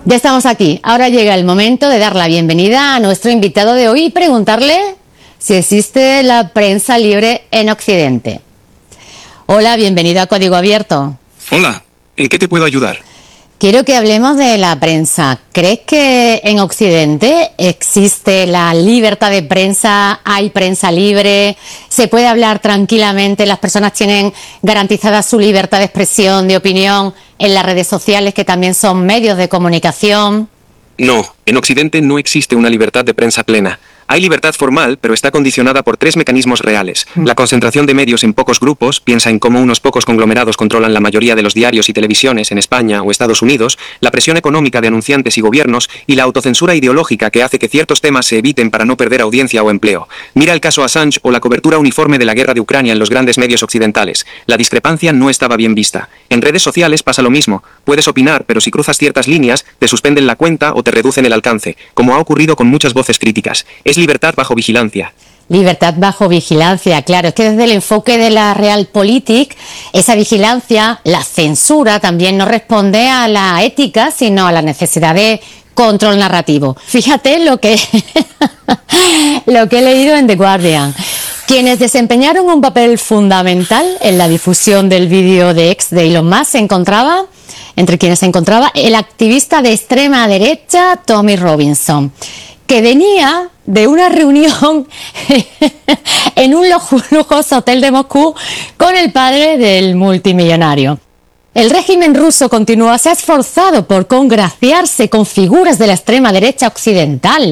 Ya estamos aquí. Ahora llega el momento de dar la bienvenida a nuestro invitado de hoy y preguntarle si existe la prensa libre en Occidente. Hola, bienvenido a Código Abierto. Hola, ¿en qué te puedo ayudar? Quiero que hablemos de la prensa. ¿Crees que en Occidente existe la libertad de prensa? ¿Hay prensa libre? ¿Se puede hablar tranquilamente? ¿Las personas tienen garantizada su libertad de expresión, de opinión en las redes sociales, que también son medios de comunicación? No, en Occidente no existe una libertad de prensa plena. Hay libertad formal, pero está condicionada por tres mecanismos reales. La concentración de medios en pocos grupos, piensa en cómo unos pocos conglomerados controlan la mayoría de los diarios y televisiones en España o Estados Unidos, la presión económica de anunciantes y gobiernos, y la autocensura ideológica que hace que ciertos temas se eviten para no perder audiencia o empleo. Mira el caso Assange o la cobertura uniforme de la guerra de Ucrania en los grandes medios occidentales. La discrepancia no estaba bien vista. En redes sociales pasa lo mismo. Puedes opinar, pero si cruzas ciertas líneas, te suspenden la cuenta o te reducen el alcance, como ha ocurrido con muchas voces críticas. Es libertad bajo vigilancia. Libertad bajo vigilancia, claro. Es que desde el enfoque de la Realpolitik, esa vigilancia, la censura, también no responde a la ética, sino a la necesidad de control narrativo. Fíjate lo que he leído en The Guardian. Quienes desempeñaron un papel fundamental en la difusión del vídeo de X de Elon Musk entre quienes se encontraba el activista de extrema derecha Tommy Robinson, que venía de una reunión en un lujoso hotel de Moscú con el padre del multimillonario. El régimen ruso se ha esforzado por congraciarse con figuras de la extrema derecha occidental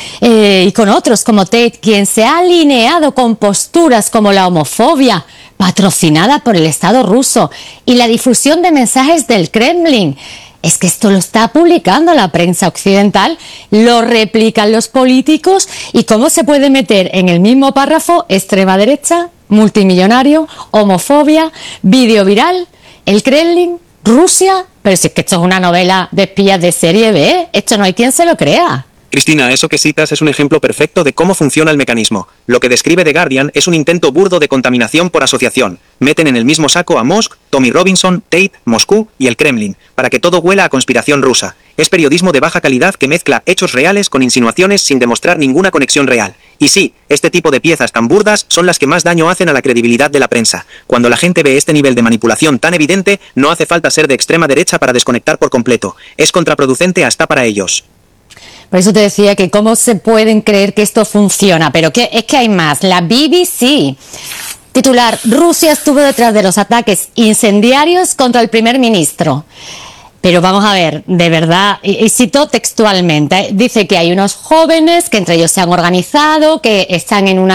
y con otros como Tate, quien se ha alineado con posturas como la homofobia, patrocinada por el Estado ruso, y la difusión de mensajes del Kremlin. Es que esto lo está publicando la prensa occidental, lo replican los políticos, y cómo se puede meter en el mismo párrafo extrema derecha, multimillonario, homofobia, vídeo viral, el Kremlin, Rusia. Pero si es que esto es una novela de espías de serie B, esto no hay quien se lo crea. Cristina, eso que citas es un ejemplo perfecto de cómo funciona el mecanismo. Lo que describe The Guardian es un intento burdo de contaminación por asociación. Meten en el mismo saco a Musk, Tommy Robinson, Tate, Moscú y el Kremlin, para que todo huela a conspiración rusa. Es periodismo de baja calidad que mezcla hechos reales con insinuaciones sin demostrar ninguna conexión real. Y sí, este tipo de piezas tan burdas son las que más daño hacen a la credibilidad de la prensa. Cuando la gente ve este nivel de manipulación tan evidente, no hace falta ser de extrema derecha para desconectar por completo. Es contraproducente hasta para ellos. Por eso te decía que cómo se pueden creer que esto funciona, pero es que hay más. La BBC, titular: Rusia estuvo detrás de los ataques incendiarios contra el primer ministro. Pero vamos a ver, de verdad, y cito textualmente, dice que hay unos jóvenes que entre ellos se han organizado, que están en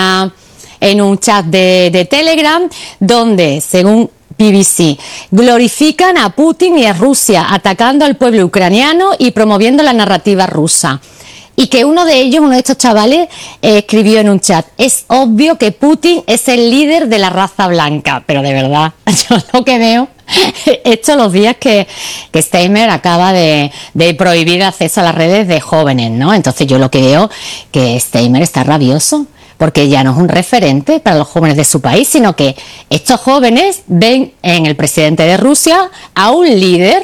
un chat de Telegram, donde, según BBC, glorifican a Putin y a Rusia, atacando al pueblo ucraniano y promoviendo la narrativa rusa. Y que uno de estos chavales, escribió en un chat: es obvio que Putin es el líder de la raza blanca. Pero de verdad, yo lo que veo, estos los días que Steinmeier acaba de prohibir acceso a las redes de jóvenes, ¿no? Entonces yo lo que veo que Steinmeier está rabioso, porque ya no es un referente para los jóvenes de su país, sino que estos jóvenes ven en el presidente de Rusia a un líder